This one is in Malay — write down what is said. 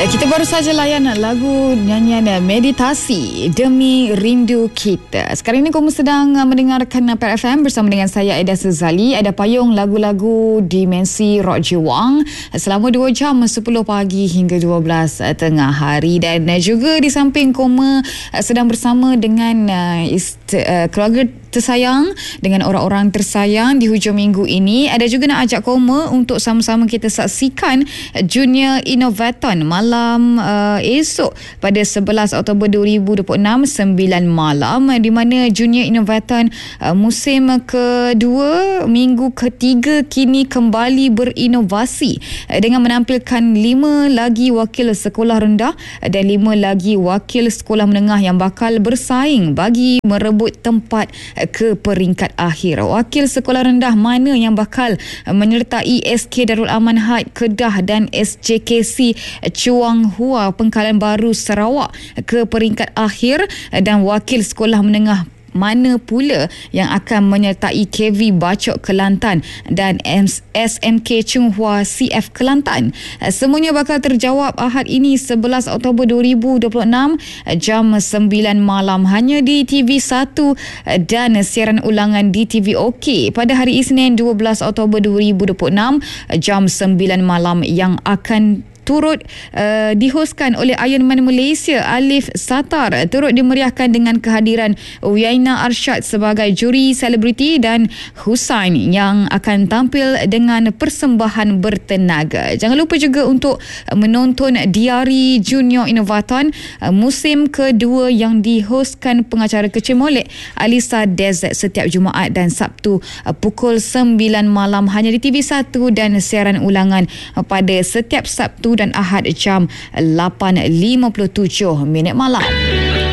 Kita baru saja layan lagu nyanyian Meditasi Demi Rindu Kita. Sekarang ini kamu sedang mendengarkan PER FM bersama dengan saya Aida Sezali. Ada payung lagu-lagu Dimensi Rock Jiwang selama 2 jam 10 pagi hingga 12 tengah hari. Dan juga di samping koma sedang bersama dengan keluarga tersayang, dengan orang-orang tersayang di hujung minggu ini. Ada juga nak ajak koma untuk sama-sama kita saksikan Junior Innovaton malam esok pada 11 Oktober 2026 9 malam, di mana Junior Innovaton musim kedua minggu ketiga kini kembali berinovasi dengan menampilkan 5 lagi wakil sekolah rendah dan 5 lagi wakil sekolah menengah yang bakal bersaing bagi merebut tempat ke peringkat akhir. Wakil sekolah rendah mana yang bakal menyertai SK Darul Aman Had Kedah dan SJKC Chuang Hua Pengkalan Baru Sarawak ke peringkat akhir, dan wakil sekolah menengah mana pula yang akan menyertai KV Bacok Kelantan dan SMK Chung Hua CF Kelantan. Semuanya bakal terjawab Ahad ini 11 Oktober 2026 jam 9 malam hanya di TV1 dan siaran ulangan di TV OK pada hari Isnin 12 Oktober 2026 jam 9 malam yang akan turut dihoskan oleh Iron Man Malaysia Alif Satar, turut dimeriahkan dengan kehadiran Wiyaina Arsyad sebagai juri selebriti dan Husain yang akan tampil dengan persembahan bertenaga. Jangan lupa juga untuk menonton Diari Junior Innovaton musim kedua yang dihoskan pengacara kecil molek Alisa Dez setiap Jumaat dan Sabtu pukul 9 malam hanya di TV1 dan siaran ulangan pada setiap Sabtu dan Ahad jam 8.57 malam.